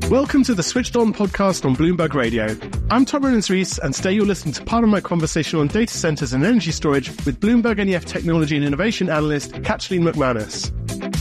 Welcome to the Switched On podcast on Bloomberg Radio. I'm Tom Rollins-Rees, and today you're listening to part of my conversation on data centers and energy storage with Bloomberg NEF Technology and Innovation Analyst, Kathleen McManus.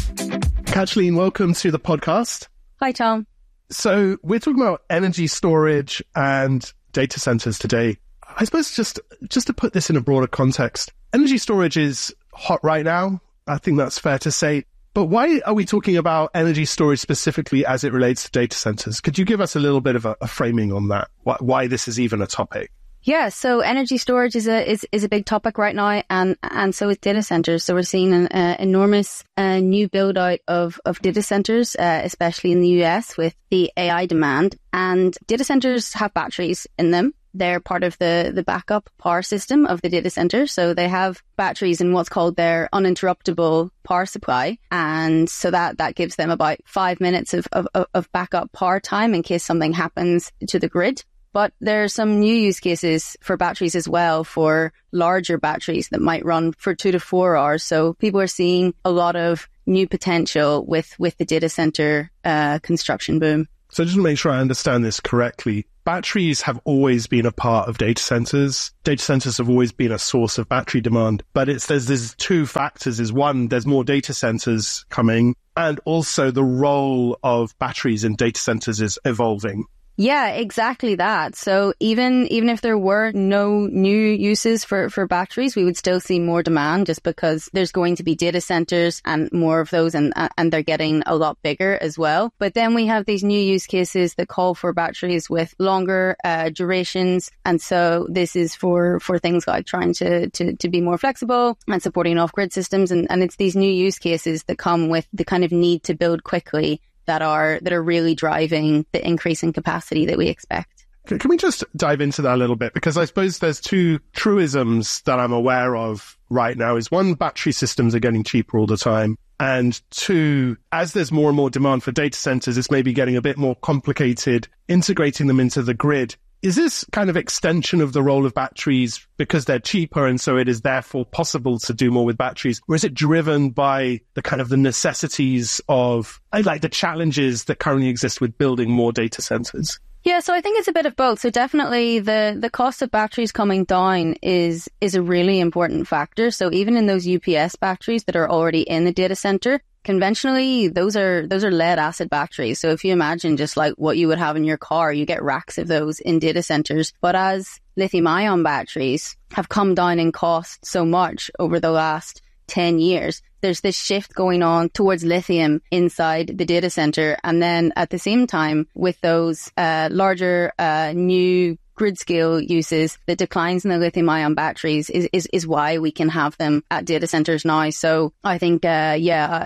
Kathleen, welcome to the podcast. Hi, Tom. So we're talking about energy storage and data centers today. I suppose just to put this in a broader context, energy storage is hot right now. I think that's fair to say. But why are we talking about energy storage specifically as it relates to data centers? Could you give us a little bit of a framing on that? Why this is even a topic? Yeah, so energy storage is a big topic right now, and so is data centers. So we're seeing an enormous new build out of data centers, especially in the US with the AI demand. And data centers have batteries in them. They're part of the backup power system of the data center. So they have batteries in what's called their uninterruptible power supply. And so that gives them about 5 minutes of backup power time in case something happens to the grid. But there are some new use cases for batteries as well, for larger batteries that might run for 2 to 4 hours. So people are seeing a lot of new potential with the data center construction boom. So just to make sure I understand this correctly, batteries have always been a part of data centers. Data centers have always been a source of battery demand. But there's two factors. Is one, there's more data centers coming, and also the role of batteries in data centers is evolving. Yeah, exactly that. So even if there were no new uses for batteries, we would still see more demand just because there's going to be data centers and more of those, and they're getting a lot bigger as well. But then we have these new use cases that call for batteries with longer durations. And so this is for things like trying to be more flexible and supporting off-grid systems. And it's these new use cases that come with the kind of need to build quickly that are really driving the increase in capacity that we expect. Can we just dive into that a little bit? Because I suppose there's two truisms that I'm aware of right now. Is one, battery systems are getting cheaper all the time. And two, as there's more and more demand for data centers, it's maybe getting a bit more complicated integrating them into the grid. Is this kind of extension of the role of batteries because they're cheaper and so it is therefore possible to do more with batteries? Or is it driven by the kind of the necessities of like the challenges that currently exist with building more data centers? Yeah, so I think it's a bit of both. So definitely the cost of batteries coming down is a really important factor. So even in those UPS batteries that are already in the data center, conventionally, those are lead acid batteries. So if you imagine just like what you would have in your car, you get racks of those in data centers. But as lithium ion batteries have come down in cost so much over the last 10 years, there's this shift going on towards lithium inside the data center. And then at the same time, with those larger new grid scale uses, the declines in the lithium ion batteries is why we can have them at data centers now. So I think, 10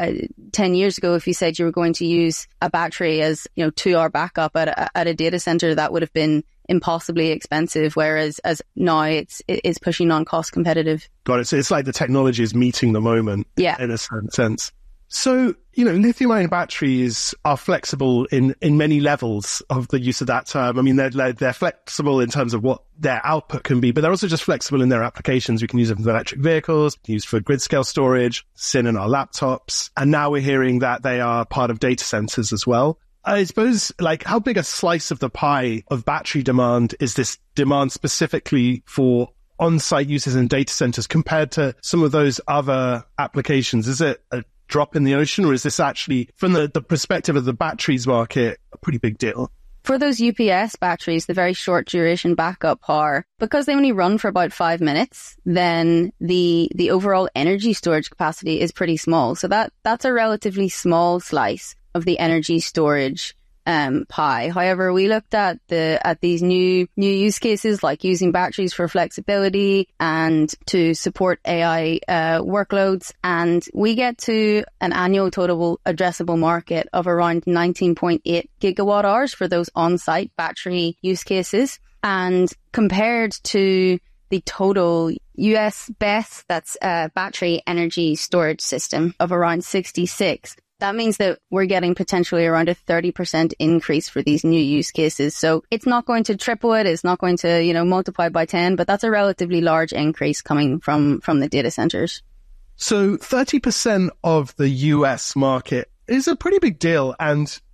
years ago, if you said you were going to use a battery as, 2-hour backup at a data center, that would have been impossibly expensive, whereas as now it's pushing on cost competitive. Got it. So it's like the technology is meeting the moment, in a certain sense. So, lithium-ion batteries are flexible in many levels of the use of that term. I mean, they're flexible in terms of what their output can be, but they're also just flexible in their applications. We can use them for electric vehicles, used for grid-scale storage, sit in our laptops, and now we're hearing that they are part of data centers as well. I suppose, how big a slice of the pie of battery demand is this demand specifically for on-site uses in data centers compared to some of those other applications? Is it a drop in the ocean, or is this actually, from the perspective of the batteries market, a pretty big deal? For those UPS batteries, the very short duration backup power, because they only run for about 5 minutes, then the overall energy storage capacity is pretty small. So that's a relatively small slice of the energy storage pie. However, we looked at these new use cases, like using batteries for flexibility and to support AI workloads, and we get to an annual total addressable market of around 19.8 gigawatt hours for those on-site battery use cases. And compared to the total US BESS, that's battery energy storage system, of around 66. That means that we're getting potentially around a 30% increase for these new use cases. So it's not going to triple it. It's not going to, multiply by 10, but that's a relatively large increase coming from the data centers. So 30% of the US market is a pretty big deal. And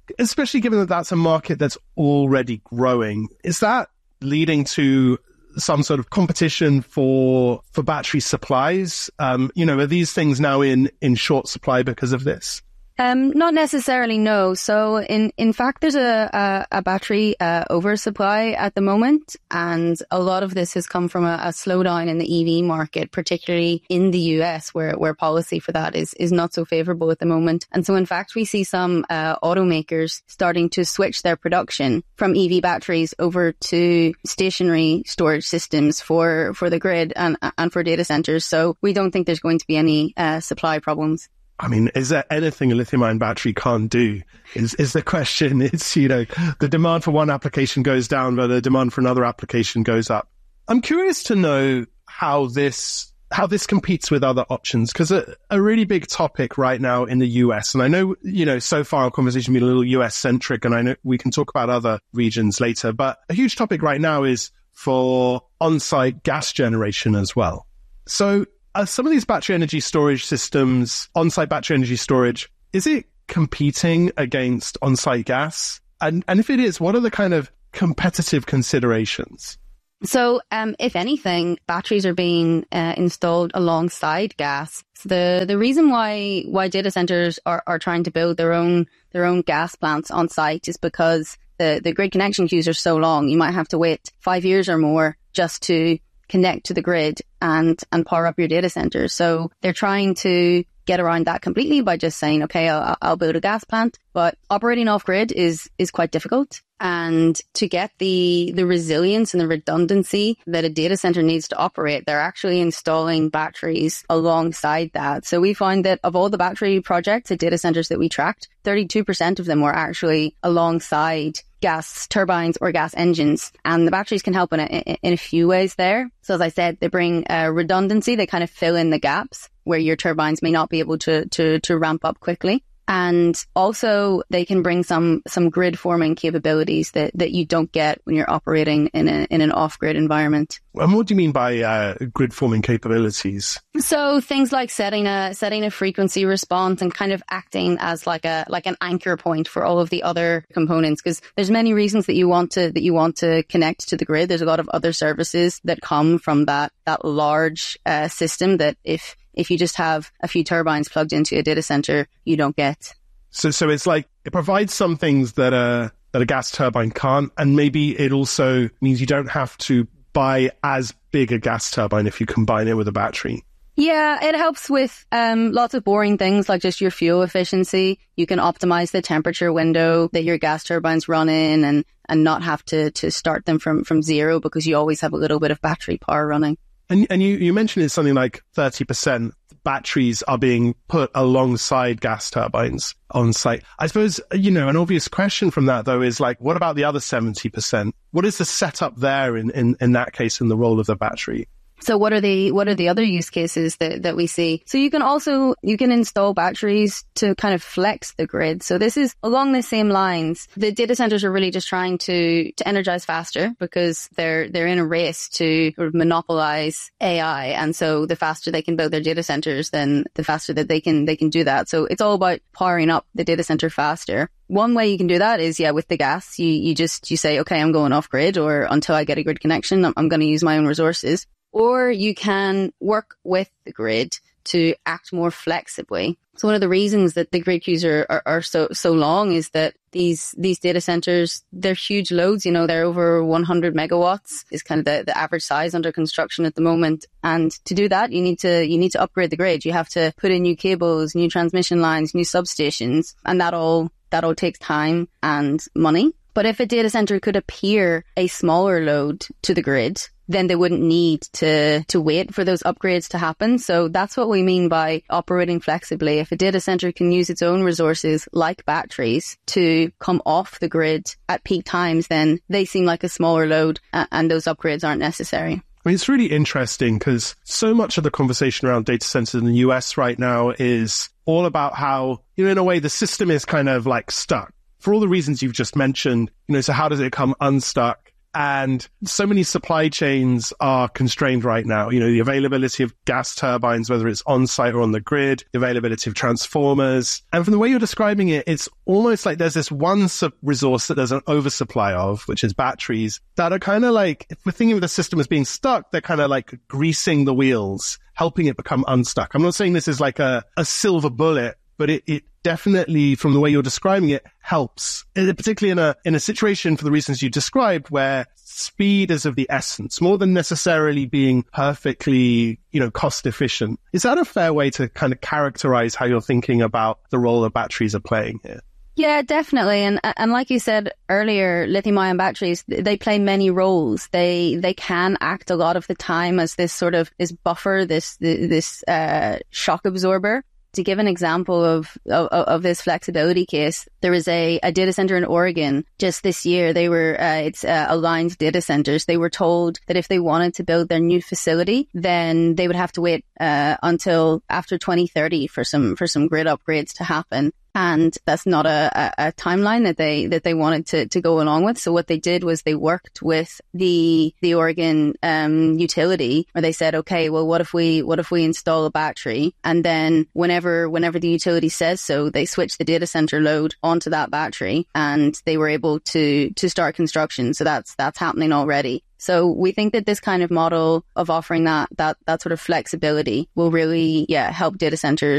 especially given that that's a market that's already growing, is that leading to some sort of competition for battery supplies? Are these things now in short supply because of this? Not necessarily, no. So in fact, there's a battery oversupply at the moment, and a lot of this has come from a slowdown in the EV market, particularly in the US, where policy for that is not so favorable at the moment. And so in fact, we see some automakers starting to switch their production from EV batteries over to stationary storage systems for the grid and for data centers. So we don't think there's going to be any supply problems. I mean, is there anything a lithium-ion battery can't do? Is the question. It's, the demand for one application goes down, but the demand for another application goes up. I'm curious to know how this competes with other options, because a really big topic right now in the US, and I know, so far our conversation has been a little US-centric, and I know we can talk about other regions later, but a huge topic right now is for on-site gas generation as well. So, some of these battery energy storage systems, on-site battery energy storage, is it competing against on-site gas? And if it is, what are the kind of competitive considerations? So, if anything, batteries are being installed alongside gas. So the reason why data centers are trying to build their own gas plants on site is because the grid connection queues are so long. You might have to wait 5 years or more just to connect to the grid and power up your data center. So they're trying to get around that completely by just saying, okay, I'll build a gas plant. But operating off grid is quite difficult. And to get the resilience and the redundancy that a data center needs to operate, they're actually installing batteries alongside that. So we find that of all the battery projects at data centers that we tracked, 32% of them were actually alongside gas turbines or gas engines. And the batteries can help in a few ways there. So as I said, they bring redundancy. They kind of fill in the gaps where your turbines may not be able to ramp up quickly. And also they can bring some grid forming capabilities that you don't get when you're operating in an off-grid environment. And what do you mean by grid forming capabilities? So things like setting a frequency response and kind of acting as like an anchor point for all of the other components, because there's many reasons that you want to connect to the grid. There's a lot of other services that come from that large system that if you just have a few turbines plugged into a data center, you don't get. So it's like it provides some things that a gas turbine can't, and maybe it also means you don't have to buy as big a gas turbine if you combine it with a battery. Yeah, it helps with lots of boring things like just your fuel efficiency. You can optimize the temperature window that your gas turbines run in and not have to start them from zero, because you always have a little bit of battery power running. And you mentioned it's something like 30% batteries are being put alongside gas turbines on site. I suppose, an obvious question from that, though, is like, what about the other 70%? What is the setup there in that case in the role of the battery? So what are the other use cases that we see? So you can install batteries to kind of flex the grid. So this is along the same lines. The data centers are really just trying to energize faster, because they're in a race to sort of monopolize AI. And so the faster they can build their data centers, then the faster that they can do that. So it's all about powering up the data center faster. One way you can do that is, with the gas, you say, okay, I'm going off grid, or until I get a grid connection, I'm going to use my own resources. Or you can work with the grid to act more flexibly. So one of the reasons that the grid queues are so long is that these data centers, they're huge loads. They're over 100 megawatts is kind of the average size under construction at the moment. And to do that, you need to upgrade the grid. You have to put in new cables, new transmission lines, new substations, and that all takes time and money. But if a data center could appear a smaller load to the grid, then they wouldn't need to wait for those upgrades to happen. So that's what we mean by operating flexibly. If a data center can use its own resources, like batteries, to come off the grid at peak times, then they seem like a smaller load, and those upgrades aren't necessary. I mean, it's really interesting because so much of the conversation around data centers in the US right now is all about how, in a way, the system is kind of like stuck for all the reasons you've just mentioned. So how does it come unstuck? And so many supply chains are constrained right now. You know, the availability of gas turbines, whether it's on site or on the grid, the availability of transformers. And from the way you're describing it, it's almost like there's this one resource that there's an oversupply of, which is batteries, that are kind of like, if we're thinking of the system as being stuck, they're kind of like greasing the wheels, helping it become unstuck. I'm not saying this is like a silver bullet, but it definitely, from the way you're describing it, helps, particularly in a situation for the reasons you described, where speed is of the essence, more than necessarily being perfectly, cost efficient. Is that a fair way to kind of characterize how you're thinking about the role that batteries are playing here? Yeah, definitely. And like you said earlier, lithium-ion batteries, they play many roles. They can act a lot of the time as this sort of this buffer, this shock absorber. To give an example of this flexibility case, there was a data center in Oregon just this year. They were, it's Aligned Data Centers. They were told that if they wanted to build their new facility, then they would have to wait until after 2030 for some grid upgrades to happen. And that's not a timeline that they wanted to go along with. So what they did was they worked with the Oregon utility, where they said, okay, well, what if we install a battery, and then whenever the utility says so, they switch the data center load onto that battery, and they were able to start construction. So that's happening already. So we think that this kind of model of offering that sort of flexibility will really, help data centers